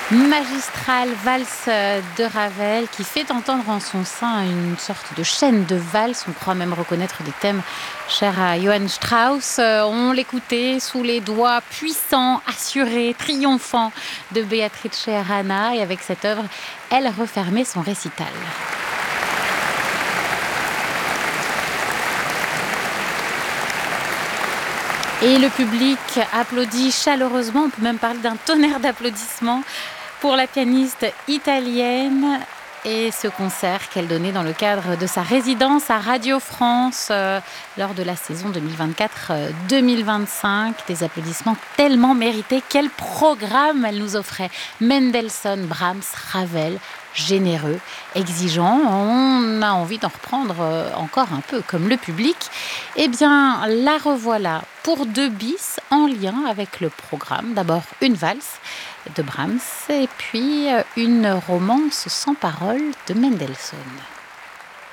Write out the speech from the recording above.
Magistrale valse de Ravel qui fait entendre en son sein une sorte de chaîne de valse. On croit même reconnaître des thèmes chers à Johann Strauss. On l'écoutait sous les doigts puissants, assurés, triomphants de Beatrice Arana. Et avec cette œuvre, elle refermait son récital. Et le public applaudit chaleureusement, on peut même parler d'un tonnerre d'applaudissements pour la pianiste italienne et ce concert qu'elle donnait dans le cadre de sa résidence à Radio France lors de la saison 2024-2025. Des applaudissements tellement mérités. Quel programme elle nous offrait! Mendelssohn, Brahms, Ravel, généreux, exigeant. On a envie d'en reprendre encore un peu comme le public. Eh bien, la revoilà pour 2 bis en lien avec le programme. D'abord, une valse de Brahms et puis une romance sans parole de Mendelssohn.